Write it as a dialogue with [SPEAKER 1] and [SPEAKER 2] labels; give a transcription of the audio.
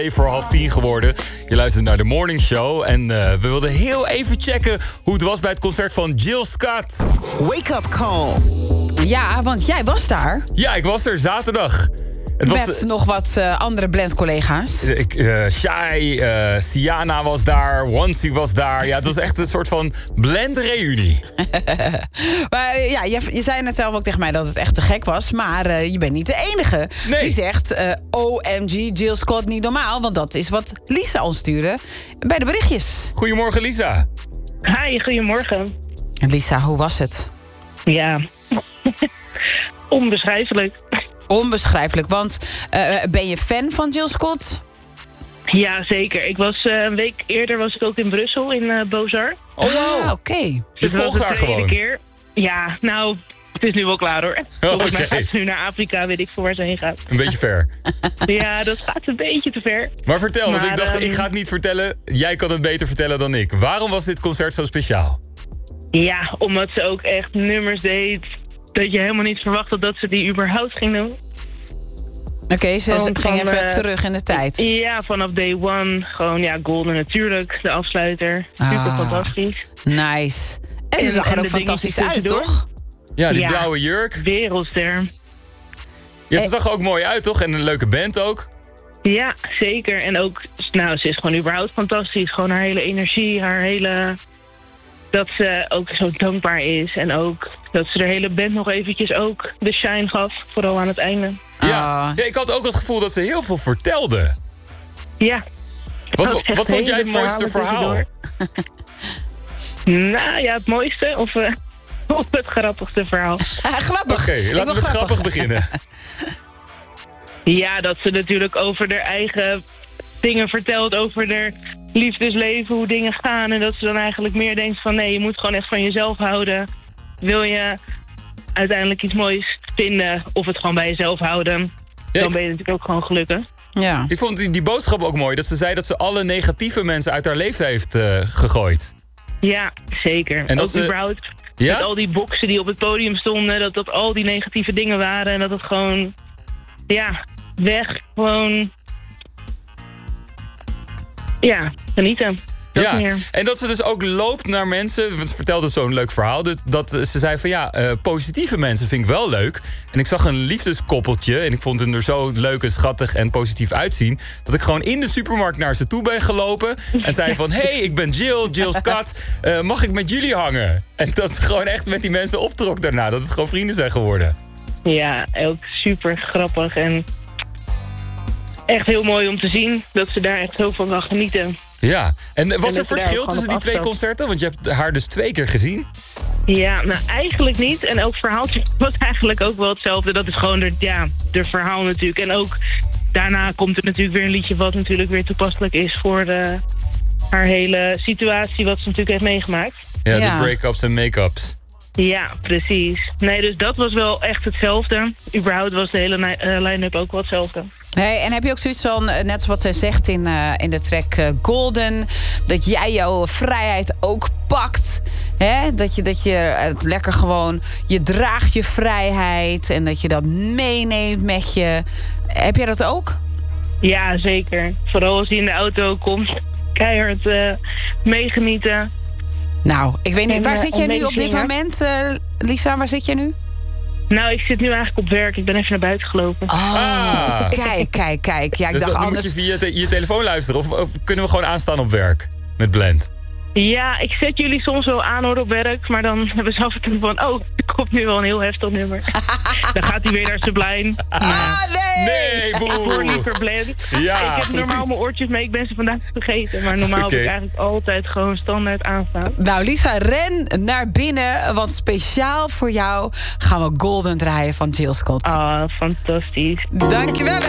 [SPEAKER 1] Voor 9:30 geworden. Je luistert naar de Morning Show. En we wilden heel even checken hoe het was bij het concert van Jill Scott.
[SPEAKER 2] Wake up call.
[SPEAKER 3] Ja, want jij was daar.
[SPEAKER 1] Ja, ik was er zaterdag.
[SPEAKER 3] Met nog wat andere Blend-collega's.
[SPEAKER 1] Shai, Siana was daar, Wansi was daar. Ja, het was echt een soort van Blend-reunie.
[SPEAKER 3] Maar ja, je zei net zelf ook tegen mij dat het echt te gek was. Maar je bent niet de enige die zegt... OMG, Jill Scott, niet normaal. Want dat is wat Lisa ons stuurde bij de berichtjes.
[SPEAKER 1] Goedemorgen, Lisa.
[SPEAKER 4] Hi, goedemorgen.
[SPEAKER 3] En Lisa, hoe was het?
[SPEAKER 4] Ja, onbeschrijfelijk.
[SPEAKER 3] Onbeschrijfelijk, want ben je fan van Jill Scott?
[SPEAKER 4] Ja, zeker. Ik was een week eerder was ik ook in Brussel, in Beaux-Arts.
[SPEAKER 1] Oh, wow.
[SPEAKER 3] Oké.
[SPEAKER 1] Je volgt daar gewoon?
[SPEAKER 4] Keer. Ja, nou, het is nu wel klaar hoor. Volgens mij gaat ze nu naar Afrika, weet ik voor waar ze heen gaat.
[SPEAKER 1] Een beetje ver.
[SPEAKER 4] Ja, dat gaat een beetje te ver.
[SPEAKER 1] Maar vertel, want ik dacht, ik ga het niet vertellen. Jij kan het beter vertellen dan ik. Waarom was dit concert zo speciaal?
[SPEAKER 4] Ja, omdat ze ook echt nummers deed... dat je helemaal niet verwacht had dat ze die überhaupt ging doen.
[SPEAKER 3] Oké, ze ging even terug in de tijd.
[SPEAKER 4] Ja, vanaf day one. Gewoon, ja, Golden natuurlijk, de afsluiter. Super fantastisch.
[SPEAKER 3] Nice. En ze zag er ook fantastisch uit, toch?
[SPEAKER 1] Ja, die blauwe jurk.
[SPEAKER 4] Wereldster.
[SPEAKER 1] Ja, ze zag er ook mooi uit, toch? En een leuke band ook.
[SPEAKER 4] Ja, zeker. En ook, nou, ze is gewoon überhaupt fantastisch. Gewoon haar hele energie, haar hele... dat ze ook zo dankbaar is. En ook dat ze de hele band nog eventjes ook de shine gaf. Vooral aan het einde.
[SPEAKER 1] Ja, ik had ook het gevoel dat ze heel veel vertelde.
[SPEAKER 4] Ja.
[SPEAKER 1] Wat vond jij het mooiste verhaal?
[SPEAKER 4] Nou ja, het mooiste of het grappigste verhaal.
[SPEAKER 3] Grappig.
[SPEAKER 1] Oké, laten we met grappig beginnen.
[SPEAKER 4] Ja, dat ze natuurlijk over haar eigen dingen vertelt. Over haar liefdesleven, hoe dingen gaan. En dat ze dan eigenlijk meer denkt van... nee, je moet gewoon echt van jezelf houden. Wil je uiteindelijk iets moois vinden... of het gewoon bij jezelf houden... dan ben je natuurlijk ook gewoon gelukkig.
[SPEAKER 3] Ja.
[SPEAKER 1] Ik vond die boodschap ook mooi. Dat ze zei dat ze alle negatieve mensen uit haar leven heeft gegooid.
[SPEAKER 4] Ja, zeker.
[SPEAKER 1] En dat
[SPEAKER 4] ook überhaupt met al die boksen die op het podium stonden... dat al die negatieve dingen waren... en dat het gewoon... ja, weg, gewoon... ja, genieten.
[SPEAKER 1] Ja, en dat ze dus ook loopt naar mensen... want ze vertelde zo'n leuk verhaal... dat ze zei van positieve mensen vind ik wel leuk. En ik zag een liefdeskoppeltje... en ik vond hem er zo leuk en schattig en positief uitzien... dat ik gewoon in de supermarkt naar ze toe ben gelopen... en zei van, hey, ik ben Jill Scott... mag ik met jullie hangen? En dat ze gewoon echt met die mensen optrok daarna... dat het gewoon vrienden zijn geworden.
[SPEAKER 4] Ja, ook super grappig en... echt heel mooi om te zien... dat ze daar echt heel van kan genieten.
[SPEAKER 1] Ja, en was er verschil tussen die twee concerten? Want je hebt haar dus 2 keer gezien.
[SPEAKER 4] Ja, nou eigenlijk niet. En elk verhaaltje was eigenlijk ook wel hetzelfde. Dat is gewoon de verhaal natuurlijk. En ook daarna komt er natuurlijk weer een liedje... wat natuurlijk weer toepasselijk is voor haar hele situatie... wat ze natuurlijk heeft meegemaakt.
[SPEAKER 1] Ja, de break-ups en make-ups.
[SPEAKER 4] Ja, precies. Nee, dus dat was wel echt hetzelfde. Überhaupt was de hele line-up ook wel hetzelfde.
[SPEAKER 3] Hey, en heb je ook zoiets van, net zoals zij zegt in de track Golden... dat jij jouw vrijheid ook pakt? Hè? Dat je lekker gewoon... je draagt je vrijheid en dat je dat meeneemt met je. Heb jij dat ook?
[SPEAKER 4] Ja, zeker. Vooral als hij in de auto komt. Keihard meegenieten.
[SPEAKER 3] Nou, ik weet niet, waar zit jij nu op dit moment, Lisa? Waar zit jij nu?
[SPEAKER 4] Nou, ik zit nu eigenlijk op werk. Ik ben even naar buiten gelopen.
[SPEAKER 3] Oh, kijk. Ja, ik
[SPEAKER 1] dus
[SPEAKER 3] dacht
[SPEAKER 1] dan
[SPEAKER 3] anders...
[SPEAKER 1] moet je via je telefoon luisteren? Of kunnen we gewoon aanstaan op werk met Blend?
[SPEAKER 4] Ja, ik zet jullie soms wel aan hoor op werk. Maar dan hebben ze af en toe van... oh, er komt nu wel een heel heftig nummer. Dan gaat hij weer naar Sublime.
[SPEAKER 3] Nee,
[SPEAKER 4] boe. Ik word niet verblend. Ja, ik heb normaal mijn oortjes mee. Ik ben ze vandaag vergeten. Maar normaal heb ik eigenlijk altijd gewoon standaard aanstaan.
[SPEAKER 3] Nou, Lisa, ren naar binnen. Want speciaal voor jou gaan we Golden draaien van Jill Scott.
[SPEAKER 4] Ah, fantastisch.
[SPEAKER 3] Dankjewel.